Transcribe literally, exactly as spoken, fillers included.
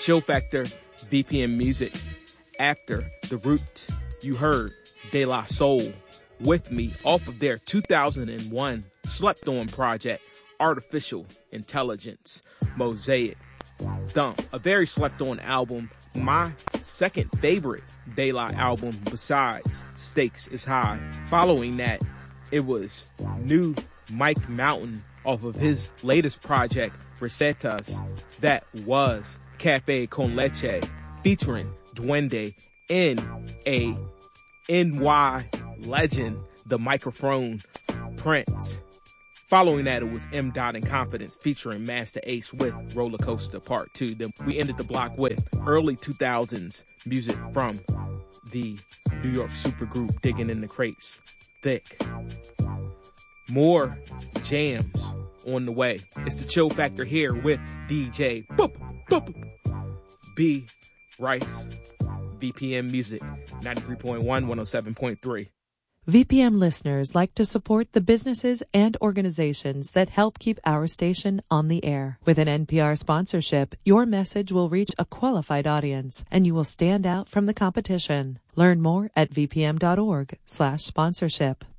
Chill Factor, V P M Music. After The Roots, you heard De La Soul with Me off of their two thousand one Slept On project, Artificial Intelligence. Mosaic, Thump, a very slept on album. My second favorite De La album besides Stakes is High. Following that, it was New Mike Mountain off of his latest project, Recetas. That was Cafe Con Leche featuring Duende in a N Y legend, the microphone Prince. Following that, it was M. Dot and Confidence featuring Master Ace with Roller Coaster Part two. Then we ended the block with early two thousands music from the New York supergroup Digging in the Crates. Thick. More jams on the way. It's the Chill Factor here with D J Boop, Boop, B. Rice, V P M Music, ninety-three point one, one oh seven point three. V P M listeners like to support the businesses and organizations that help keep our station on the air. With an N P R sponsorship, your message will reach a qualified audience and you will stand out from the competition. Learn more at v p m dot org slash sponsorship.